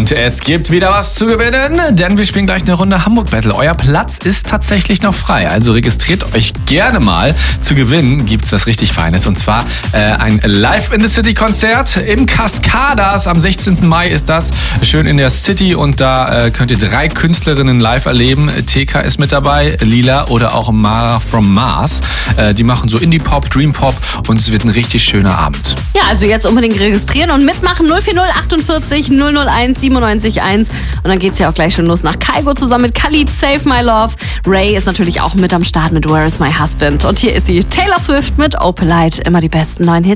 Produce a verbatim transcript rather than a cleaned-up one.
Und es gibt wieder was zu gewinnen, denn wir spielen gleich eine Runde Hamburg Battle. Euer Platz ist tatsächlich noch frei, also registriert euch gerne mal. Zu gewinnen gibt's was richtig Feines, und zwar äh, ein Live in the City Konzert im Cascadas. Am sechzehnten Mai ist das, schön in der City, und da äh, könnt ihr drei Künstlerinnen live erleben. T K ist mit dabei, Lila oder auch Mara from Mars. Äh, die machen so Indie-Pop, Dream-Pop, und es wird ein richtig schöner Abend. Ja, also jetzt unbedingt registrieren und mitmachen. null vier null achtundvierzig null null eins siebenundneunzig eins. Und dann geht's ja auch gleich schon los nach Kygo zusammen mit Khalid, Save My Love. Ray ist natürlich auch mit am Start mit Where Is My Husband. Und hier ist sie, Taylor Swift mit Opalite. Immer die besten neuen Hits.